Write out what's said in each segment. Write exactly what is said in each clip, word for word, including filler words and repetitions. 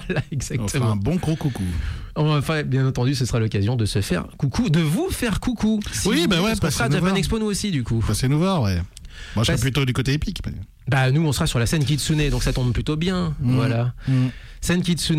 Voilà, exactement. On fera un bon gros coucou. Enfin, bien entendu, ce sera l'occasion de se faire coucou, de vous faire coucou. Si oui, vous bah voulez, ouais, parce qu'on sera à Japan Expo nous aussi, du coup. Passez nous voir, ouais. Moi, je serais Passe... plutôt du côté épique. Bah, nous, on sera sur la scène Kitsune, donc ça tombe plutôt bien. Mmh. Voilà. Mmh. Scène Kitsune,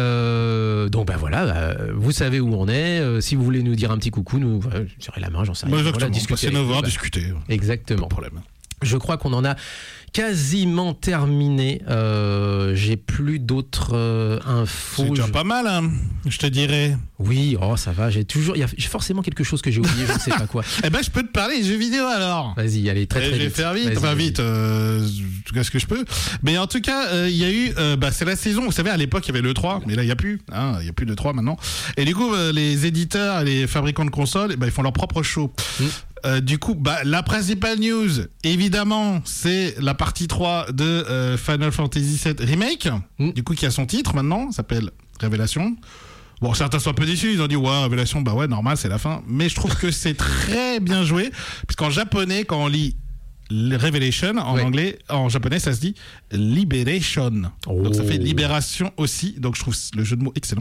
euh, donc bah voilà, bah, vous savez où on est. Euh, si vous voulez nous dire un petit coucou, nous bah, serez la main, j'en sais rien. Bah, voilà, discuter, nous voir, bah, discuter. Exactement. Pas de problème. Je crois qu'on en a quasiment terminé. Euh, j'ai plus d'autres euh, infos. C'est déjà je... pas mal, hein, je te dirais. Oui, oh ça va. J'ai toujours, il y a j'ai forcément quelque chose que j'ai oublié, je ne sais pas quoi. Eh ben, je peux te parler des jeux vidéo alors. Vas-y, allez très très vite. Je vais faire vite, enfin vite, euh, en tout cas ce que je peux. Mais en tout cas, il euh, y a eu, euh, bah, c'est la saison. Vous savez, à l'époque il y avait le trois, mais là il y a plus. Il hein, y a plus de trois maintenant. Et du coup, euh, les éditeurs, les fabricants de consoles, eh ben, ils font leur propre show. Mm. Euh, du coup, bah, la principale news, évidemment, c'est la partie trois de euh, Final Fantasy sept Remake, mm. du coup, qui a son titre maintenant, s'appelle Révélation. Bon, certains sont un peu déçus, ils ont dit, ouais, Révélation, bah ouais, normal, c'est la fin. Mais je trouve que c'est très bien joué, puisqu'en japonais, quand on lit Revelation en ouais. anglais, en japonais ça se dit Liberation. Oh. Donc ça fait libération aussi. Donc je trouve le jeu de mots excellent.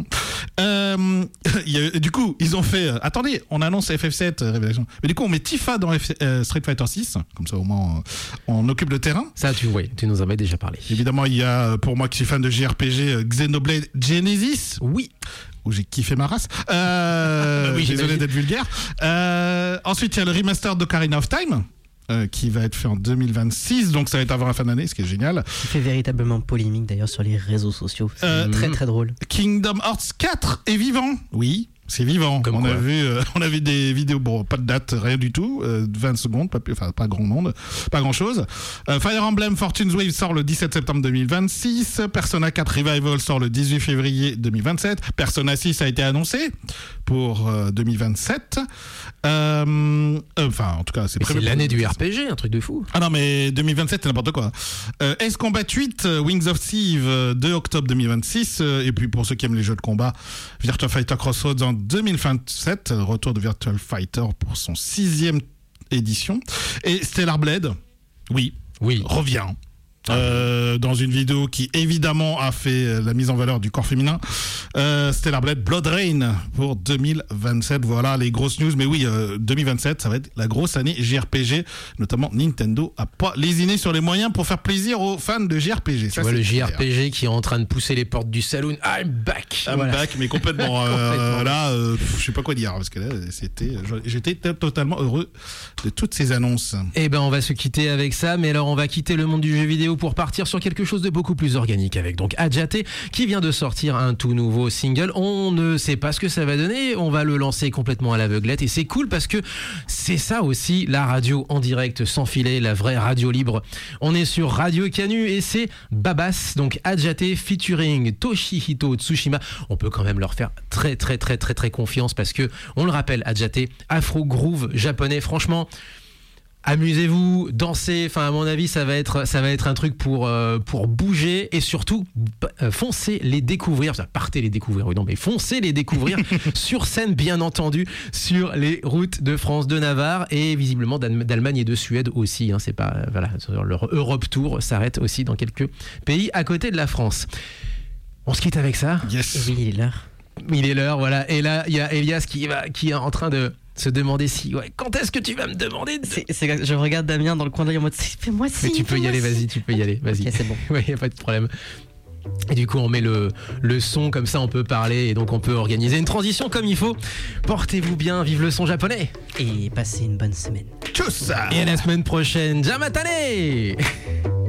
Euh, y a, du coup, ils ont fait. Euh, attendez, on annonce F F sept euh, Révélation. Mais du coup, on met Tifa dans F, euh, Street Fighter six. Comme ça, au moins, on, on occupe le terrain. Ça, tu oui, tu nous en avais déjà parlé. Évidemment, il y a pour moi qui suis fan de J R P G, Xenoblade Genesis. Oui. Où j'ai kiffé ma race. Euh, oui, désolé d'être vulgaire. Euh, ensuite, il y a le remaster d'Ocarina of Time. Euh, qui va être fait en deux mille vingt-six, donc ça va être avant la fin d'année, ce qui est génial. Qui fait véritablement polémique d'ailleurs sur les réseaux sociaux. C'est euh, très très drôle. Kingdom Hearts quatre est vivant. Oui, c'est vivant. Comme on quoi. a vu, euh, on a vu des vidéos, bon, pas de date, rien du tout, euh, vingt secondes, pas, enfin pas grand monde, pas grand chose. Euh, Fire Emblem Fortune's Wave sort le dix-sept septembre deux mille vingt-six. Persona quatre Revival sort le dix-huit février deux mille vingt-sept. Persona six a été annoncé pour euh, deux mille vingt-sept. Euh, enfin, en tout cas, c'est prévu. C'est l'année du R P G, un truc de fou. Ah non, mais deux mille vingt-sept, c'est n'importe quoi. Euh, Ace Combat huit, Wings of Thieves, deux octobre deux mille vingt-six. Euh, et puis pour ceux qui aiment les jeux de combat, Virtua Fighter Crossroads en deux mille vingt-sept, retour de Virtua Fighter pour son sixième édition. Et Stellar Blade, oui, oui. revient. Euh, dans une vidéo qui évidemment a fait la mise en valeur du corps féminin. euh, Stellar Blade Blood Rain pour deux mille vingt-sept. Voilà les grosses news. Mais oui, euh, deux mille vingt-sept, ça va être la grosse année J R P G. Notamment Nintendo a pas lésiné sur les moyens pour faire plaisir aux fans de J R P G. Tu ça, vois le J R P G qui est en train de pousser les portes du saloon. I'm back. I'm voilà. back, mais complètement. euh, complètement. Là, euh, je sais pas quoi dire parce que là, c'était, j'étais totalement heureux de toutes ces annonces. Eh ben, on va se quitter avec ça. Mais alors, on va quitter le monde du jeu vidéo pour partir sur quelque chose de beaucoup plus organique avec donc Adjate qui vient de sortir un tout nouveau single. On ne sait pas ce que ça va donner, on va le lancer complètement à l'aveuglette et c'est cool parce que c'est ça aussi la radio en direct sans filet, la vraie radio libre. On est sur Radio Canu et c'est Babas, donc Adjate featuring Toshihito Tsushima. On peut quand même leur faire très très très très très confiance parce que on le rappelle, Adjate, afro groove japonais, franchement. Amusez-vous, dansez. Enfin, à mon avis, ça va être, ça va être un truc pour euh, pour bouger et surtout euh, foncez les découvrir. Enfin, partez les découvrir, oui non, mais foncez les découvrir sur scène, bien entendu, sur les routes de France, de Navarre et visiblement d'Allemagne et de Suède aussi. Hein, c'est pas euh, voilà, leur Europe Tour s'arrête aussi dans quelques pays à côté de la France. On se quitte avec ça. Yes. Oui, il est l'heure. Il est l'heure, voilà. Et là, il y a Elias qui va, qui est en train de se demander si, ouais, quand est-ce que tu vas me demander de... c'est, c'est, je regarde Damien dans le coin d'œil en mode fais-moi si. Mais tu peux y aller, vas-y, tu peux y aller, vas-y. Ok, c'est bon. Ouais, y a pas de problème. Et du coup, on met le, le son, comme ça on peut parler et donc on peut organiser une transition comme il faut. Portez-vous bien, vive le son japonais. Et passez une bonne semaine. Tchuss. Et à la semaine prochaine, Jamatane.